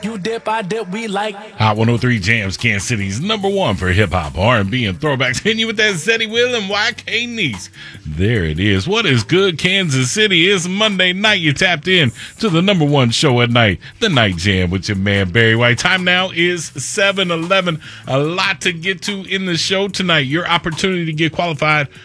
You dip, I dip, we like. Hot 103 Jams, Kansas City's number one for hip-hop, R&B, and throwbacks. Hitting you with that Zeddy Will and YK Niece. There it is. What is good, Kansas City? It's Monday night. You tapped in to the number one show at night, The Night Jam with your man, Barry White. Time now is 7:11. A lot to get to in the show tonight. Your opportunity to get qualified